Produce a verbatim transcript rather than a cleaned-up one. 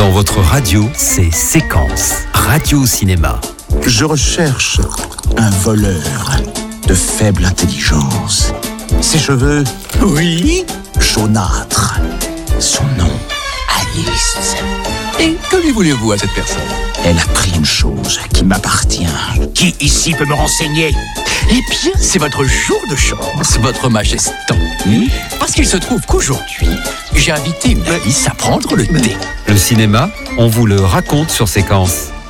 Dans votre radio, c'est Séquence, radio cinéma. Je recherche un voleur de faible intelligence. Ses cheveux, Oui. jaunâtres. Son nom, Alice. Et que lui voulez-vous à cette personne? Elle a pris une chose qui m'appartient. Qui ici peut me renseigner? Eh bien, c'est votre jour de chance, votre majesté. Hmm? Parce qu'il se trouve qu'aujourd'hui, j'ai invité Alice à prendre le thé. Le cinéma, on vous le raconte sur Séquence.